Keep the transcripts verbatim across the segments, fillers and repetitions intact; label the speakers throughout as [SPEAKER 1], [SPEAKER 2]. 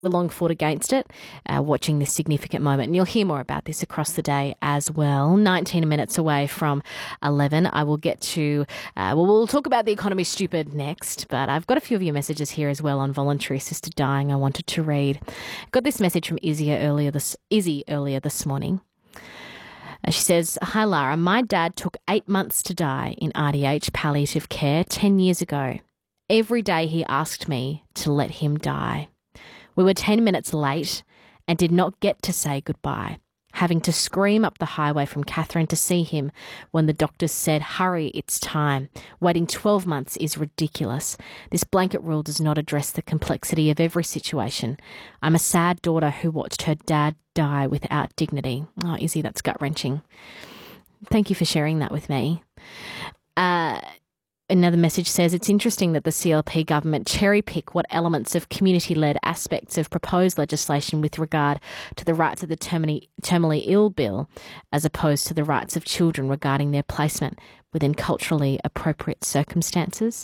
[SPEAKER 1] long fought against it, uh, watching this significant moment. And you'll hear more about this across the day as well. nineteen minutes away from eleven. I will get to, uh, well, we'll talk about the economy stupid next, but I've got a few of your messages here as well on voluntary assisted dying I wanted to read. Got this message from Izzy earlier this, Izzy earlier this morning. Uh, she says, "Hi Lara, my dad took eight months to die in R D H palliative care ten years ago. Every day he asked me to let him die. We were ten minutes late and did not get to say goodbye, having to scream up the highway from Catherine to see him when the doctors said, 'Hurry, it's time.' Waiting twelve months is ridiculous. This blanket rule does not address the complexity of every situation. I'm a sad daughter who watched her dad die without dignity." Oh, Izzy, that's gut-wrenching. Thank you for sharing that with me. Uh... Another message says, "It's interesting that the C L P government cherry-pick what elements of community-led aspects of proposed legislation with regard to the rights of the terminally, terminally ill bill as opposed to the rights of children regarding their placement within culturally appropriate circumstances."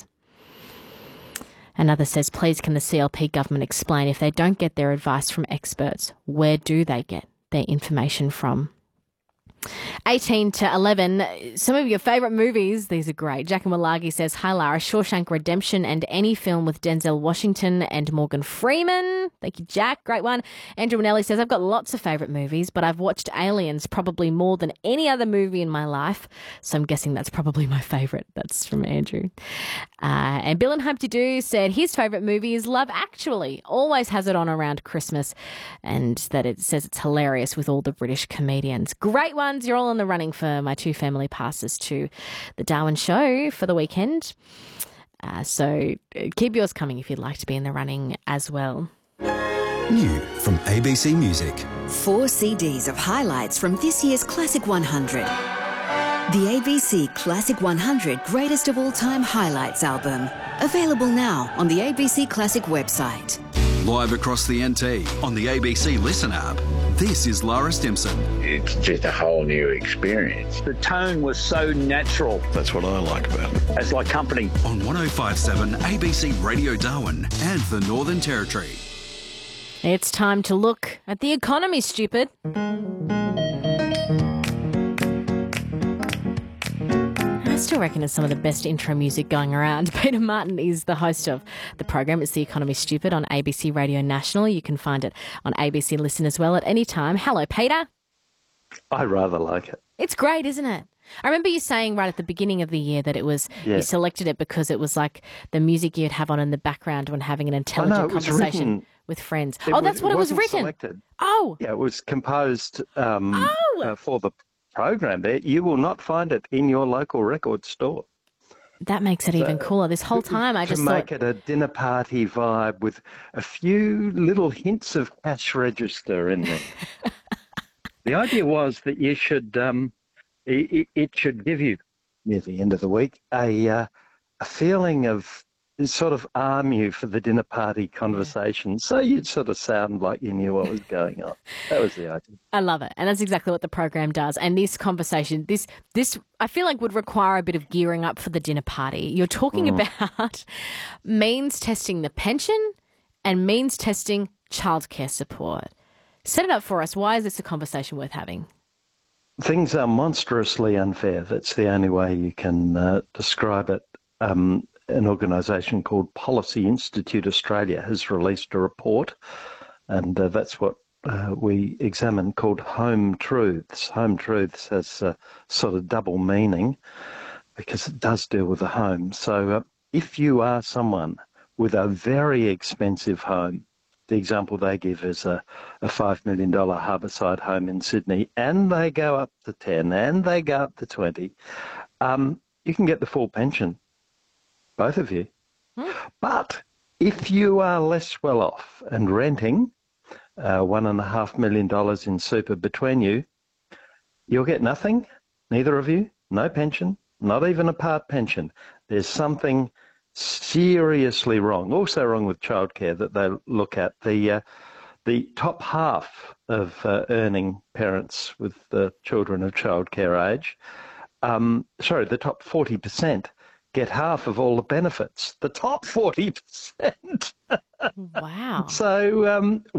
[SPEAKER 1] Another says, "Please can the C L P government explain if they don't get their advice from experts, where do they get their information from?" eighteen to eleven, some of your favourite movies. These are great. Jack and Walagi says, "Hi Lara, Shawshank Redemption and any film with Denzel Washington and Morgan Freeman." Thank you, Jack. Great one. Andrew Manelli says, "I've got lots of favourite movies, but I've watched Aliens probably more than any other movie in my life. So I'm guessing that's probably my favourite." That's from Andrew. Uh, and Bill and Humpty Doo said his favourite movie is Love Actually. Always has it on around Christmas, and that it says it's hilarious with all the British comedians. Great ones. You're all in the running for my two family passes to the Darwin Show for the weekend. Uh, so keep yours coming if you'd like to be in the running as well.
[SPEAKER 2] New from A B C Music.
[SPEAKER 3] Four C Ds of highlights from this year's Classic one hundred. The A B C Classic one hundred Greatest of All Time Highlights album. Available now on the A B C Classic website.
[SPEAKER 2] Live across the N T on the A B C Listen app. This is Lara Stimson.
[SPEAKER 4] It's just a whole new experience.
[SPEAKER 5] The tone was so natural.
[SPEAKER 4] That's what I like about it.
[SPEAKER 5] It's like company.
[SPEAKER 2] On one oh five point seven A B C Radio Darwin and the Northern Territory.
[SPEAKER 1] It's time to look at the economy, stupid. I still reckon it's some of the best intro music going around. Peter Martin is the host of the program. It's The Economy Stupid on A B C Radio National. You can find it on A B C Listen as well at any time. Hello, Peter.
[SPEAKER 6] I rather like it.
[SPEAKER 1] It's great, isn't it? I remember you saying right at the beginning of the year that it was,
[SPEAKER 6] yeah.
[SPEAKER 1] you selected it because it was like the music you'd have on in the background when having an intelligent
[SPEAKER 6] oh, no,
[SPEAKER 1] conversation
[SPEAKER 6] written,
[SPEAKER 1] with friends.
[SPEAKER 6] it
[SPEAKER 1] Oh, that's
[SPEAKER 6] was,
[SPEAKER 1] what it,
[SPEAKER 6] it
[SPEAKER 1] was
[SPEAKER 6] wasn't
[SPEAKER 1] written.
[SPEAKER 6] Selected.
[SPEAKER 1] Oh.
[SPEAKER 6] Yeah, it was composed um,
[SPEAKER 1] oh.
[SPEAKER 6] uh, for the program there. You will not find it in your local record store.
[SPEAKER 1] That makes it
[SPEAKER 6] so,
[SPEAKER 1] even cooler. This whole time I just
[SPEAKER 6] to make
[SPEAKER 1] thought...
[SPEAKER 6] it a dinner party vibe with a few little hints of cash register in there. The idea was that you should, um, it, it should give you, near the end of the week, a uh, a feeling of sort of arm you for the dinner party conversation, yeah. So you'd sort of sound like you knew what was going on. That was the idea.
[SPEAKER 1] I love it, and that's exactly what the program does. And this conversation, this this I feel like would require a bit of gearing up for the dinner party. You're talking mm. about means testing the pension and means testing childcare support. Set it up for us. Why is this a conversation worth having?
[SPEAKER 6] Things are monstrously unfair. That's the only way you can uh, describe it. Um, an organisation called Policy Institute Australia has released a report, and uh, that's what uh, we examined, called Home Truths. Home Truths has a sort of double meaning because it does deal with the home. So uh, if you are someone with a very expensive home, the example they give is a, a five million dollars harbourside home in Sydney, and they go up to ten, and they go up to twenty, um, you can get the full pension, both of you. Hmm. But if you are less well off and renting uh, one and a half million dollars in super between you, you'll get nothing, neither of you, no pension, not even a part pension. There's something seriously wrong, also wrong with childcare that they look at. The uh, the top half of uh, earning parents with the children of childcare age, um, sorry, the top forty percent get half of all the benefits, the top forty percent.
[SPEAKER 1] Wow.
[SPEAKER 6] So um,